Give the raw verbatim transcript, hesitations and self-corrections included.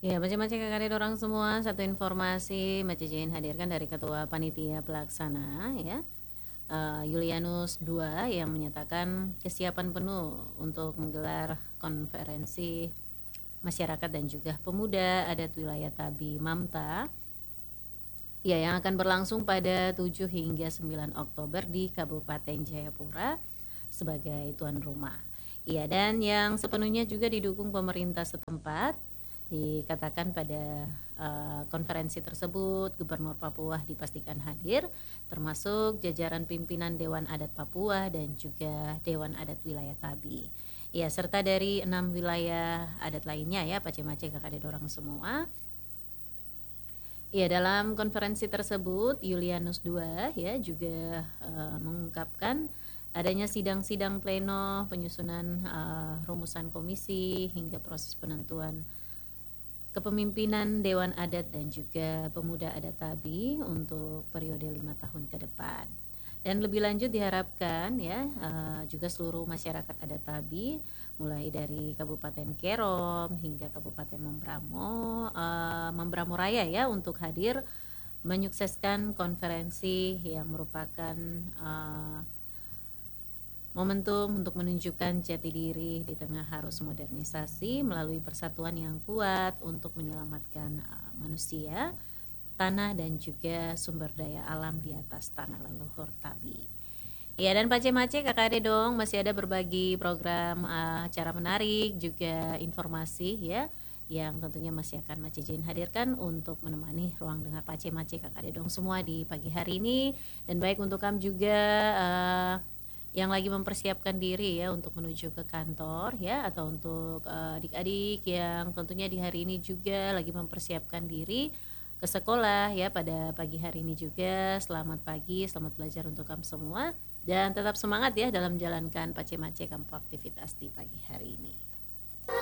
Ya, macam-macam kakak orang semua. Satu informasi Mace Jane hadirkan dari Ketua Panitia Pelaksana ya, uh, Yulianus dua yang menyatakan kesiapan penuh untuk menggelar konferensi masyarakat dan juga pemuda adat wilayah Tabi Mamta ya yang akan berlangsung pada tujuh hingga sembilan Oktober di Kabupaten Jayapura sebagai tuan rumah. Ya, dan yang sepenuhnya juga didukung pemerintah setempat. Dikatakan pada uh, konferensi tersebut Gubernur Papua dipastikan hadir, termasuk jajaran pimpinan Dewan Adat Papua dan juga Dewan Adat Wilayah Tabi. Ya, serta dari enam wilayah adat lainnya ya, Pace-Mace kakak dorang semua. Ya, dalam konferensi tersebut Yulianus dua ya juga uh, mengungkapkan adanya sidang-sidang pleno, penyusunan uh, rumusan komisi hingga proses penentuan kepemimpinan Dewan Adat dan juga Pemuda Adat Tabi untuk periode lima tahun ke depan. Dan lebih lanjut diharapkan ya uh, juga seluruh masyarakat adat Tabi mulai dari Kabupaten Kerom hingga Kabupaten Membramo, uh, Membramo Raya ya untuk hadir menyukseskan konferensi yang merupakan uh, momentum untuk menunjukkan jati diri di tengah arus modernisasi melalui persatuan yang kuat untuk menyelamatkan uh, manusia, tanah dan juga sumber daya alam di atas tanah leluhur Tabi. Ya, dan Pace-Mace kakak ade dong masih ada berbagi program uh, acara menarik juga informasi ya yang tentunya masih akan Mace Jane hadirkan untuk menemani ruang dengar Pace-Mace kakak ade dong semua di pagi hari ini. Dan baik untuk kamu juga uh, yang lagi mempersiapkan diri ya untuk menuju ke kantor ya atau untuk uh, adik-adik yang tentunya di hari ini juga lagi mempersiapkan diri ke sekolah ya pada pagi hari ini juga. Selamat pagi, selamat belajar untuk kamu semua dan tetap semangat ya dalam menjalankan Pace-Mace kamu aktivitas di pagi hari ini.